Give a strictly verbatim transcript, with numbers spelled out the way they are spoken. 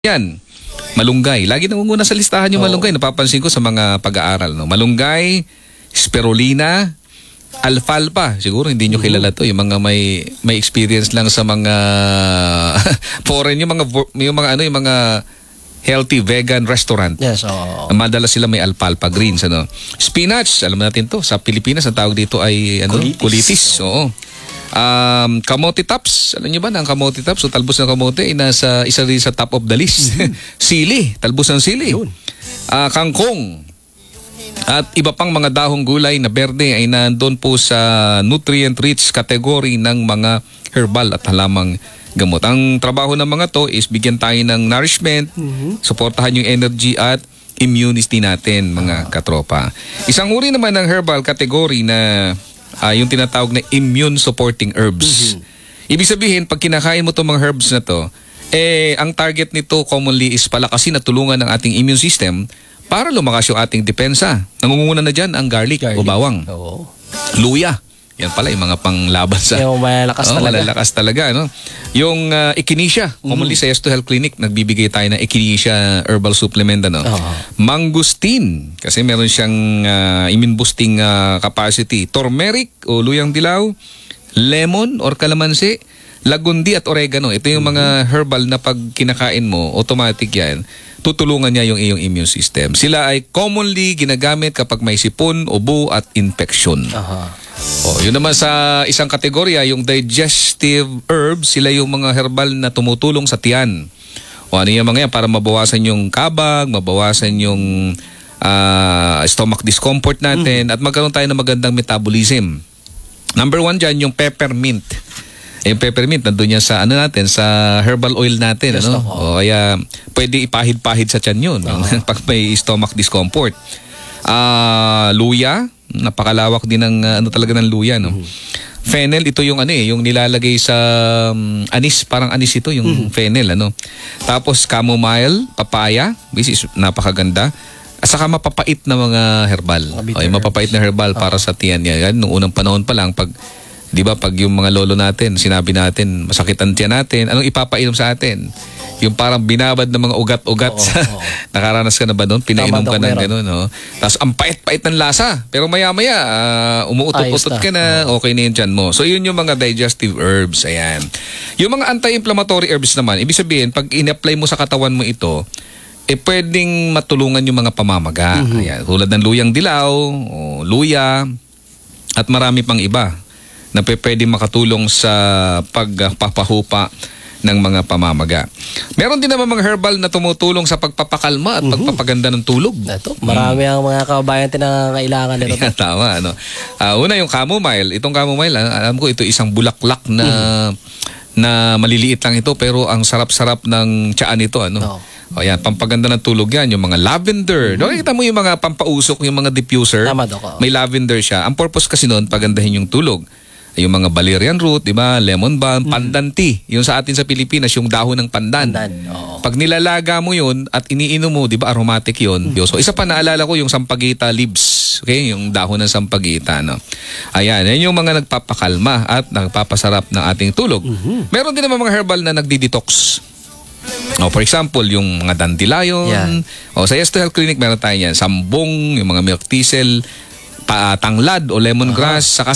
Yan, malunggay. Lagi nangunguna sa listahan yung malunggay. Napapansin ko sa mga pag-aaral. No? Malunggay, spirulina, alfalfa. Siguro hindi nyo kilala to. Yung mga may may experience lang sa mga foreign, yung mga yung mga ano, yung mga healthy vegan restaurant. Yes, oo. Madalas sila may alfalfa greens, ano. Spinach, alam natin to. Sa Pilipinas ang tawag dito ay ano, Kulitis. kulitis. Oo. Um, kamote tops, alam niyo ba na ang kamote tops, so talbos ng kamote ay nasa isa rin sa top of the list. Mm-hmm. Sili, talbos ng sili. Uh, kangkong at iba pang mga dahong gulay na berde ay nandun po sa nutrient-rich category ng mga herbal at halamang gamot. Ang trabaho ng mga to is bigyan tayo ng nourishment, mm-hmm. suportahan yung energy at immunity natin, mga katropa. Isang uri naman ng herbal category na Uh, yung tinatawag na immune supporting herbs. Mm-hmm. Ibig sabihin, pag kinakain mo itong mga herbs na to, eh, ang target nito commonly is palakasin at tulungan ng ating immune system para lumakas yung ating depensa. Nangunguna na dyan ang garlic, garlic. o bawang. Oo. Luya. Yan pala yung mga panglaban sa... Yung malalakas oh, talaga. Malalakas talaga, no? Yung uh, echinacea. Commonly mm-hmm. sa Yes to Health Clinic, nagbibigay tayo ng echinacea herbal supplement, ano? Oh. Mangustin. Kasi meron siyang uh, immune boosting uh, capacity. Turmeric o luyang dilaw. Lemon or kalamansi. Lagundi at oregano. Ito yung mm-hmm. mga herbal na pag kinakain mo, automatic yan. Tutulungan niya yung iyong immune system. Sila ay commonly ginagamit kapag may sipon, ubo at infection. Aha. Oh, yun naman sa isang kategorya, yung digestive herbs, sila yung mga herbal na tumutulong sa tiyan. O ano yung mga yan para mabawasan yung kabag, mabawasan yung uh, stomach discomfort natin mm. at magkaroon tayo ng magandang metabolism. Number one dyan, yung peppermint. Yung peppermint, nandun yan sa ano natin, sa herbal oil natin. Yes, ano? O kaya pwede ipahid-pahid sa tiyan yun uh-huh. pag may stomach discomfort. Uh, luya, napakalawak din ng uh, ano talaga ng luya, no. Mm-hmm. Fennel, ito yung ano eh, yung nilalagay sa um, anis, parang anis ito yung mm-hmm. fennel, ano. Tapos chamomile, papaya, which is napakaganda. At saka mapapait na mga herbal. O, yung mapapait na herbal para uh-huh. sa tiyan niya. Yan, noong unang panahon pa lang, pag di ba pag yung mga lolo natin, sinabi natin, masakit ang tiyan natin, anong ipapainom sa atin? Yung parang binabad ng mga ugat-ugat. Oo, sa, oo. Nakaranas ka na ba doon? Pinainom ka ng gano'n, no? Tapos ang pait-pait ng lasa. Pero maya-maya, uh, umuutot-utot ka na, okay na yung tiyan mo. So yun yung mga digestive herbs. Ayan. Yung mga anti-inflammatory herbs naman, ibig sabihin, pag in-apply mo sa katawan mo ito, eh pwedeng matulungan yung mga pamamaga. Mm-hmm. Ayan. Tulad ng luyang dilaw, o luya, at marami pang iba na pwedeng makatulong sa pagpapahupa ng mga pamamaga. Meron din naman mga herbal na tumutulong sa pagpapakalma at mm-hmm. pagpapaganda ng tulog. Ito, marami hmm. ang mga kababayan tinangailangan nito. Yeah, tama, ano. Uh, una yung chamomile. Itong chamomile, alam ko ito isang bulaklak na mm-hmm. na maliliit lang ito pero ang sarap-sarap ng tiyaan nito, ano. Oh. O yan, pampaganda ng tulog yan, yung mga lavender. Mm-hmm. Nakikita mo yung mga pampausok, yung mga diffuser. Tama, Dok. May lavender siya. Ang purpose kasi noon, pagandahin yung tulog. Yung mga valerian root, di ba? Lemon balm, mm. pandan tea. Yung sa atin sa Pilipinas, yung dahon ng pandan. pandan oh. Pag nilalaga mo yun at iniinom mo, di ba, aromatic yun. Mm. So, isa pa naalala ko yung sampagita leaves. Okay? Yung dahon ng sampagita, no? Ayan, yan yung mga nagpapakalma at nagpapasarap ng ating tulog. Mm-hmm. Meron din naman mga herbal na nagdi-detox. Oh, for example, yung mga dandelion. Yeah. O, sa Yes to Health Clinic, meron tayo yan. Sambong, yung mga milk thistle, tanglad o lemongrass, uh-huh. saka